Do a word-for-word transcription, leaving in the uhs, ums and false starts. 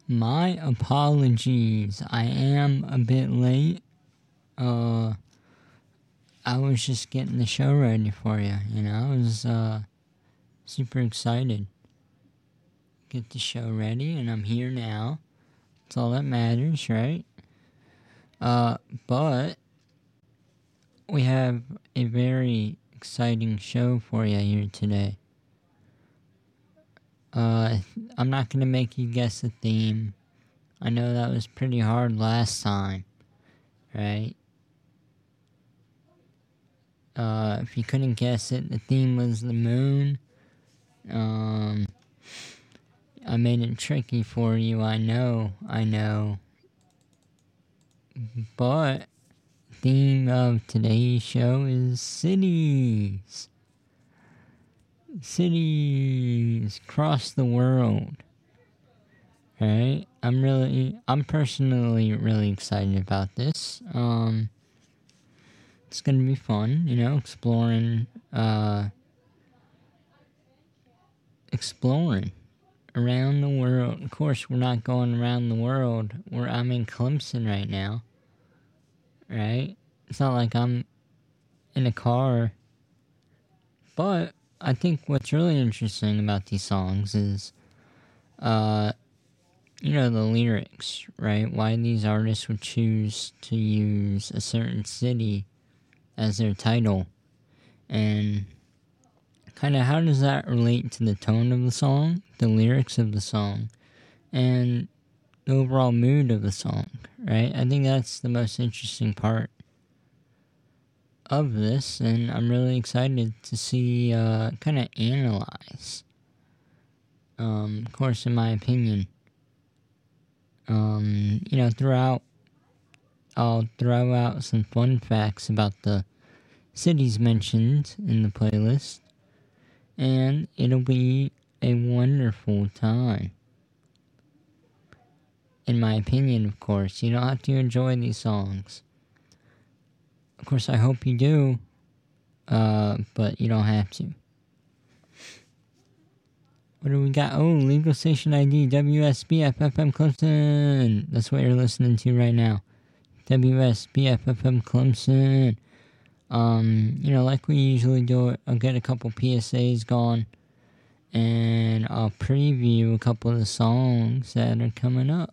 My apologies. I am a bit late. Uh, I was just getting the show ready for you, you know? I was, uh, super excited. Get the show ready, and I'm here now. That's all that matters, right? Uh, but we have a very exciting show for you here today. Uh, I'm not gonna make you guess the theme. I know that was pretty hard last time, right? Uh, if you couldn't guess it, the theme was the moon. Um, I made it tricky for you, I know, I know. But the theme of today's show is cities. Cities across the world. Right? I'm really, I'm personally really excited about this. Um, it's gonna be fun, you know, exploring, uh, exploring around the world. Of course, we're not going around the world. We're, I'm in Clemson right now. Right? It's not like I'm in a car. But I think what's really interesting about these songs is, uh, you know, the lyrics, right? Why these artists would choose to use a certain city as their title. And kind of how does that relate to the tone of the song, the lyrics of the song, and the overall mood of the song, right? I think that's the most interesting part of this, and I'm really excited to see, uh, kind of analyze, um, of course, in my opinion. Um, you know, throughout, I'll throw out some fun facts about the cities mentioned in the playlist, and it'll be a wonderful time. In my opinion, of course. You don't have to enjoy these songs. Of course, I hope you do, uh, but you don't have to. What do we got? Oh, legal station I D, W S B F F M Clemson. That's what you're listening to right now. W S B F F M Clemson. Um, you know, like we usually do, I'll get a couple P S As going, and I'll preview a couple of the songs that are coming up.